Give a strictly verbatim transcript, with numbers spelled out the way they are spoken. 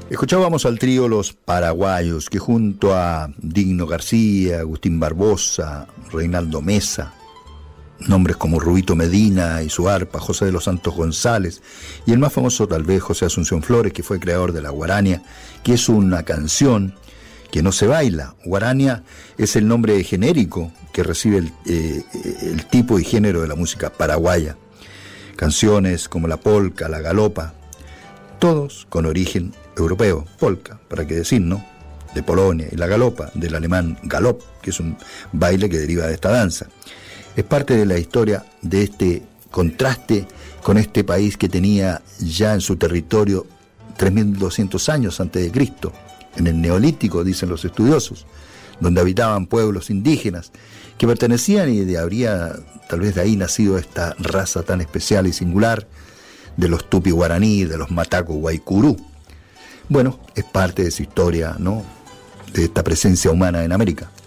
Escuchábamos al trío Los Paraguayos, que junto a Digno García, Agustín Barbosa, Reinaldo Mesa, nombres como Rubito Medina y su arpa, José de los Santos González, y el más famoso tal vez José Asunción Flores, que fue creador de la guarania, que es una canción que no se baila. Guarania es el nombre genérico que recibe el, eh, el tipo y género de la música paraguaya. Canciones como la polca, la galopa, todos con origen europeo, polka, para qué decir, ¿no? De Polonia, y la galopa, del alemán galop, que es un baile que deriva de esta danza. Es parte de la historia de este contraste con este país que tenía ya en su territorio tres mil doscientos años antes de Cristo, en el Neolítico, dicen los estudiosos, donde habitaban pueblos indígenas que pertenecían, y de habría tal vez de ahí nacido esta raza tan especial y singular de los tupi guaraní, de los mataco guaycurú. Bueno, es parte de su historia, ¿no?, de esta presencia humana en América.